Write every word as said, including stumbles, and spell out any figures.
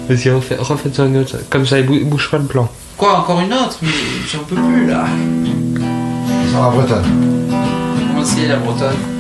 Vas-y, refais- refaites-en une autre. Comme ça, il bou- bouge pas le plan. Quoi, encore une autre? Mais j'en peux plus là. Sur la Bretonne. Comment c'est la Bretonne?